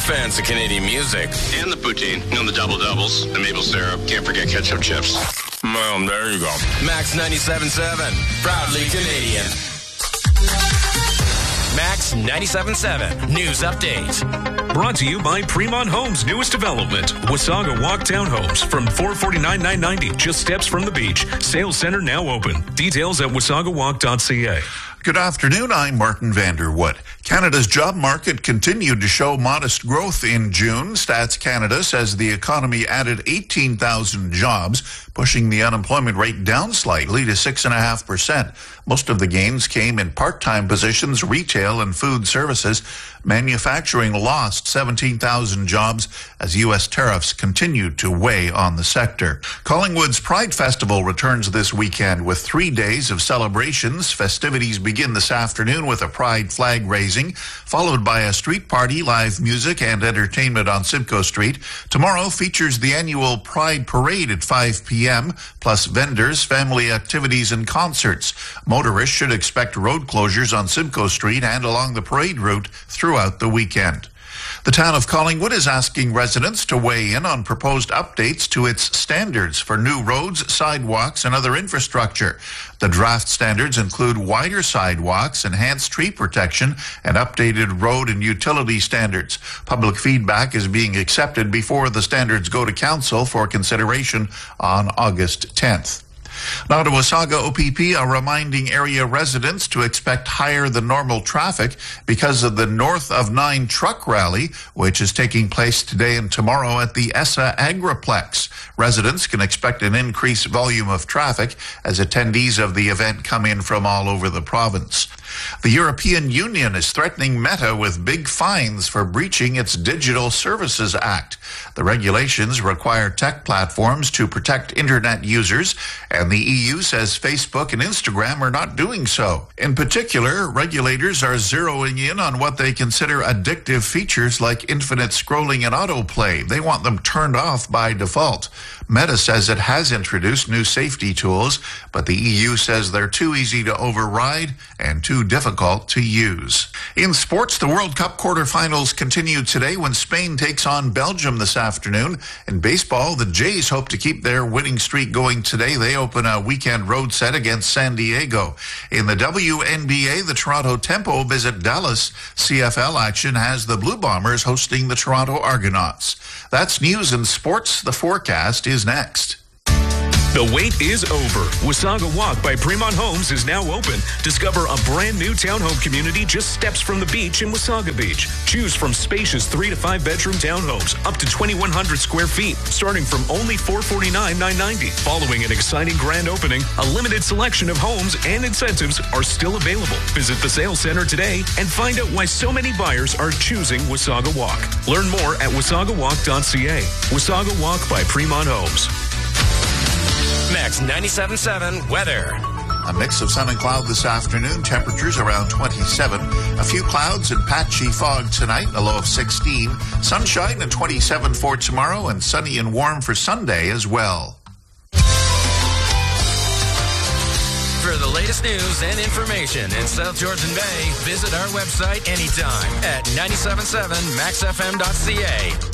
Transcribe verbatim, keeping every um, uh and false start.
fans of Canadian music. And the poutine, you know, the double-doubles, the maple syrup. Can't forget ketchup chips. Well, there you go. Max ninety-seven point seven, proudly Canadian. Max ninety-seven point seven, news update. Brought to you by Fremont Homes' newest development, Wasaga Walk Townhomes, from four forty-nine nine ninety, just steps from the beach. Sales center now open. Details at wasaga walk dot c a. Good afternoon, I'm Martin Vanderwood. Canada's job market continued to show modest growth in June. Stats Canada says the economy added eighteen thousand jobs, pushing the unemployment rate down slightly to six point five percent. Most of the gains came in part-time positions, retail and food services. Manufacturing lost seventeen thousand jobs as U S tariffs continued to weigh on the sector. Collingwood's Pride Festival returns this weekend with three days of celebrations. Festivities begin this afternoon with a pride flag raising, followed by a street party, live music, and entertainment on Simcoe Street. Tomorrow features the annual Pride Parade at five p.m., plus vendors, family activities, and concerts. Motorists should expect road closures on Simcoe Street and along the parade route throughout the weekend. The town of Collingwood is asking residents to weigh in on proposed updates to its standards for new roads, sidewalks, and other infrastructure. The draft standards include wider sidewalks, enhanced tree protection, and updated road and utility standards. Public feedback is being accepted before the standards go to council for consideration on August tenth. Now to Wasaga O P P are reminding area residents to expect higher than normal traffic because of the North of Nine truck rally, which is taking place today and tomorrow at the ESSA Agriplex. Residents can expect an increased volume of traffic as attendees of the event come in from all over the province. The European Union is threatening Meta with big fines for breaching its Digital Services Act. The regulations require tech platforms to protect internet users, and the E U says Facebook and Instagram are not doing so. In particular, regulators are zeroing in on what they consider addictive features like infinite scrolling and autoplay. They want them turned off by default. Meta says it has introduced new safety tools, but the E U says they're too easy to override and too difficult to use. In sports, the World Cup quarterfinals continue today when Spain takes on Belgium this afternoon. In baseball, the Jays hope to keep their winning streak going today. They open a weekend road set against San Diego. In the W N B A, the Toronto Tempo visit Dallas. C F L action has the Blue Bombers hosting the Toronto Argonauts. That's news and sports. The forecast is next. The wait is over. Wasaga Walk by Fremont Homes is now open. Discover a brand new townhome community just steps from the beach in Wasaga Beach. Choose from spacious three to five bedroom townhomes up to twenty-one hundred square feet, starting from only four forty-nine nine ninety. Following an exciting grand opening, a limited selection of homes and incentives are still available. Visit the sales center today and find out why so many buyers are choosing Wasaga Walk. Learn more at wasaga walk dot c a. Wasaga Walk by Fremont Homes. Max ninety-seven point seven weather. A mix of sun and cloud this afternoon, temperatures around twenty-seven. A few clouds and patchy fog tonight, a low of sixteen. Sunshine and twenty-seven for tomorrow, and sunny and warm for Sunday as well. For the latest news and information in South Georgian Bay, visit our website anytime at ninety-seven point seven max f m dot c a.